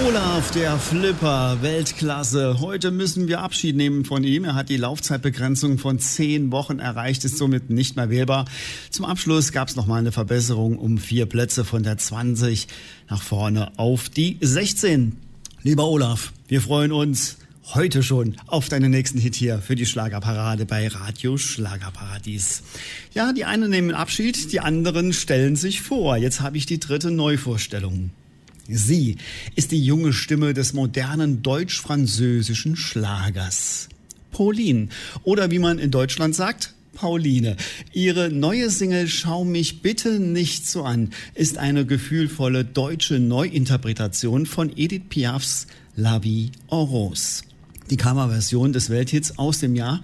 Olaf, der Flipper, Weltklasse. Heute müssen wir Abschied nehmen von ihm. Er hat die Laufzeitbegrenzung von 10 Wochen erreicht, ist somit nicht mehr wählbar. Zum Abschluss gab es nochmal eine Verbesserung um 4 Plätze von der 20 nach vorne auf die 16. Lieber Olaf, wir freuen uns heute schon auf deinen nächsten Hit hier für die Schlagerparade bei Radio Schlagerparadies. Ja, die einen nehmen Abschied, die anderen stellen sich vor. Jetzt habe ich die dritte Neuvorstellung. Sie ist die junge Stimme des modernen deutsch-französischen Schlagers. Pauline, oder wie man in Deutschland sagt, Pauline. Ihre neue Single Schau mich bitte nicht so an ist eine gefühlvolle deutsche Neuinterpretation von Edith Piafs La Vie en Rose. Die Coverversion des Welthits aus dem Jahr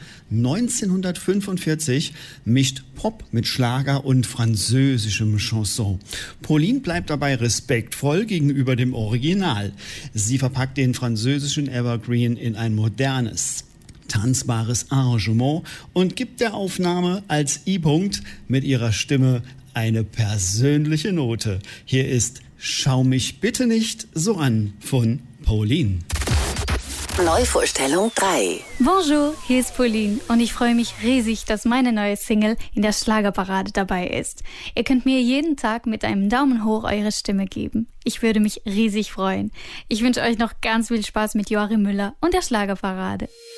1945 mischt Pop mit Schlager und französischem Chanson. Pauline bleibt dabei respektvoll gegenüber dem Original. Sie verpackt den französischen Evergreen in ein modernes, tanzbares Arrangement und gibt der Aufnahme als I-Punkt mit ihrer Stimme eine persönliche Note. Hier ist Schau mich bitte nicht so an von Pauline. Neuvorstellung 3. Bonjour, hier ist Pauline und ich freue mich riesig, dass meine neue Single in der Schlagerparade dabei ist. Ihr könnt mir jeden Tag mit einem Daumen hoch eure Stimme geben. Ich würde mich riesig freuen. Ich wünsche euch noch ganz viel Spaß mit Joachim Müller und der Schlagerparade.